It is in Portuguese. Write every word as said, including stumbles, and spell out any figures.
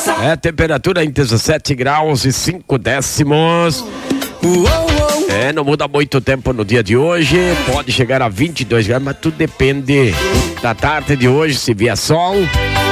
É, temperatura em dezessete graus e cinco décimos. É, não muda muito tempo no dia de hoje. Pode chegar a vinte e dois graus, mas tudo depende da tarde de hoje, se vier sol.